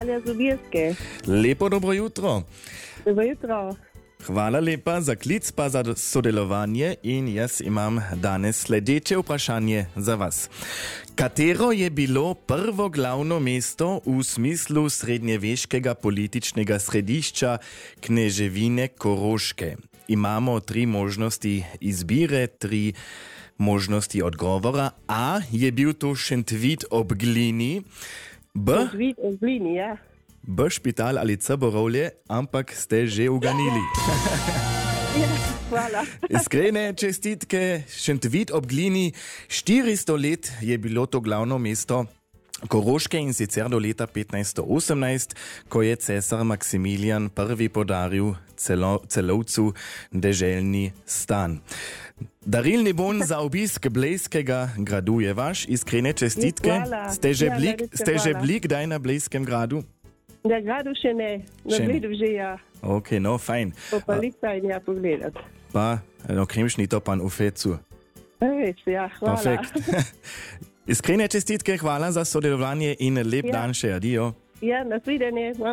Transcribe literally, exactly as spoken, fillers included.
Natalija Zubirske. Lepo dobro jutro. Dobro jutro. Hvala lepa za klic pa za sodelovanje in jaz imam danes sledeče vprašanje za vas. Katero je bilo prvo glavno mesto v smislu srednjeveškega političnega središča kneževine Koroške? Imamo tri možnosti izbire, tri možnosti odgovora. A je bil to Šentvid ob Glini, B, Šentvid ob Glini, ja. B Špital ali C Borovlje, ampak ste že uganili. Ja, hvala. Iskrene čestitke, Šentvid ob Glini, štiristo let je bilo to glavno mesto Koroške in sicer do leta petnajsto osemnajst, ko je cesar Maksimilijan prvi podaril celo, celovcu deželni stan. Darilni bon za obisk Blejskega gradu je vaš, iskrene čestitke. Hvala. Ste že Ja, bili, najlepša ste že hvala. bili kdaj na Blejskem gradu? Na gradu še ne, na Še ne. Bledu že ja. Ok, no, fajn. Popalita in ja pogledat. Pa, no, kremšni to pan u fecu. Res, ja, hvala. Perfekt. Iskrene čestitke, hvala za sodelovanje in lep Ja. dan še, adijo. Ja, nasvidenje.